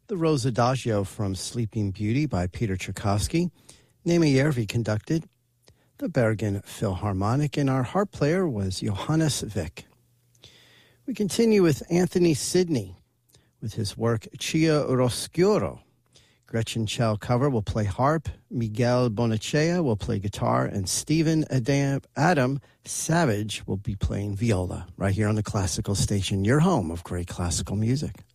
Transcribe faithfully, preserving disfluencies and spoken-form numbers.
The Rose Adagio from Sleeping Beauty by Peter Tchaikovsky. Nema Järvi conducted. The Bergen Philharmonic, and our harp player was Johannes Vick. We continue with Anthony Sidney with his work Chiaroscuro. Gretchen Schell Cover will play harp, Miguel Bonachea will play guitar, and Stephen Adam, Adam Savage will be playing viola right here on the Classical Station, your home of great classical music.